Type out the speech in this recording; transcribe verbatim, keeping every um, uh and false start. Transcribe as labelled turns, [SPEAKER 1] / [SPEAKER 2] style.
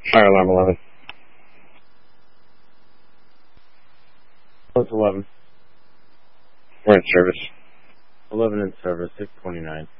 [SPEAKER 1] Fire alarm eleven. Close eleven. We're in service.
[SPEAKER 2] eleven in service, six twenty-nine.